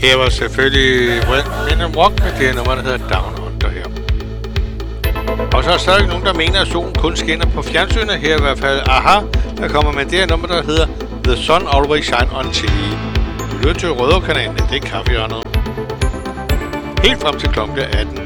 Her var selvfølgelig Men in Rock med det nummer, der hedder Down Under her. Og så er der stadig nogen, der mener, at solen kun skinner på fjernsynet. Her i hvert fald Aha, der kommer med det her nummer, der hedder The Sun Always Shine On TV. Du lytter til Rødovre-kanalen, det er kaffehjørnet. Helt frem til klokken 18.